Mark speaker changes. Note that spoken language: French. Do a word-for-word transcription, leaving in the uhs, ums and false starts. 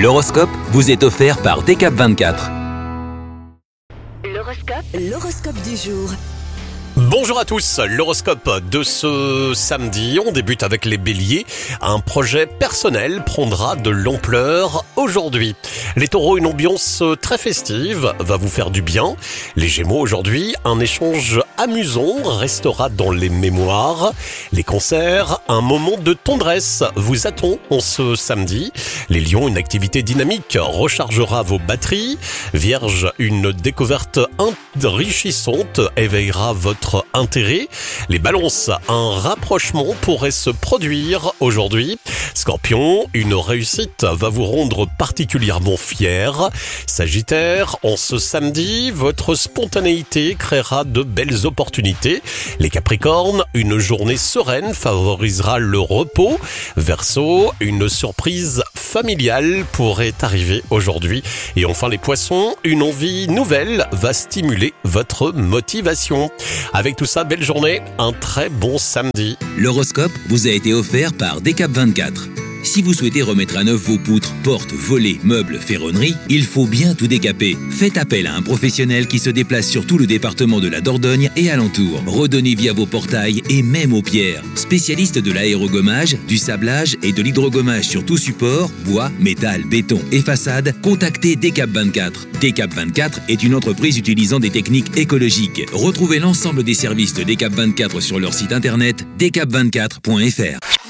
Speaker 1: L'horoscope vous est offert par D K vingt-quatre.
Speaker 2: L'horoscope,
Speaker 3: L'horoscope du jour.
Speaker 4: Bonjour à tous, l'horoscope de ce samedi, on débute avec les béliers. Un projet personnel prendra de l'ampleur aujourd'hui. Les taureaux, une ambiance très festive va vous faire du bien. Les gémeaux, aujourd'hui, un échange amusant restera dans les mémoires. Les cancers, un moment de tendresse vous attend en ce samedi. Les lions, une activité dynamique rechargera vos batteries. Vierge, une découverte enrichissante éveillera votre intérêt. Les balances, un rapprochement pourrait se produire aujourd'hui. Scorpion, une réussite va vous rendre particulièrement fier. Sagittaire, en ce samedi, votre spontanéité créera de belles opportunités. Les Capricornes, une journée sereine favorisera le repos. Verseau, une surprise familiale pourrait arriver aujourd'hui. Et enfin les Poissons, une envie nouvelle va stimuler votre motivation. Avec tout ça, belle journée, un très bon samedi.
Speaker 1: L'horoscope vous a été offert par D K vingt-quatre. Si vous souhaitez remettre à neuf vos poutres, portes, volets, meubles, ferronneries, il faut bien tout décaper. Faites appel à un professionnel qui se déplace sur tout le département de la Dordogne et alentour. Redonnez vie à vos portails et même aux pierres. Spécialiste de l'aérogommage, du sablage et de l'hydrogommage sur tout support, bois, métal, béton et façade, contactez D K vingt-quatre. D K vingt-quatre est une entreprise utilisant des techniques écologiques. Retrouvez l'ensemble des services de D K vingt-quatre sur leur site internet d k vingt-quatre point f r.